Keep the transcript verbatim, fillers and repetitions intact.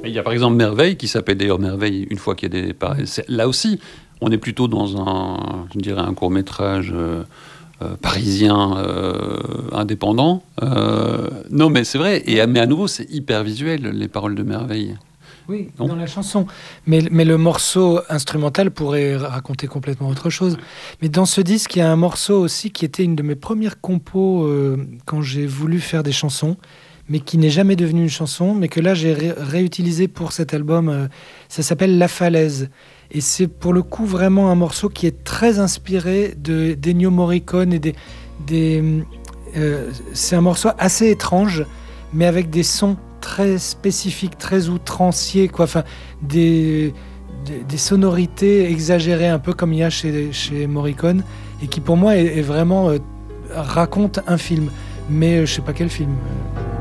Il y a par exemple Merveille, qui s'appelle d'ailleurs Merveille une fois qu'il y a des... Là aussi, on est plutôt dans un, je dirais, un court-métrage euh, euh, parisien euh, indépendant. Euh, non, mais c'est vrai. Et, mais à nouveau, c'est hyper visuel, les paroles de Merveille. Oui, non. Dans la chanson. Mais, mais le morceau instrumental pourrait raconter complètement autre chose. Mais dans ce disque, il y a un morceau aussi qui était une de mes premières compos euh, quand j'ai voulu faire des chansons, mais qui n'est jamais devenu une chanson, mais que là, j'ai ré- réutilisé pour cet album. Euh, ça s'appelle La Falaise. Et c'est pour le coup vraiment un morceau qui est très inspiré de, d'Ennio Morricone. Et des, des, euh, c'est un morceau assez étrange, mais avec des sons très spécifiques, très outranciers, quoi. Enfin, des, des, des sonorités exagérées, un peu comme il y a chez, chez Morricone, et qui pour moi est, est vraiment euh, raconte un film. Mais euh, je sais pas quel film. Euh,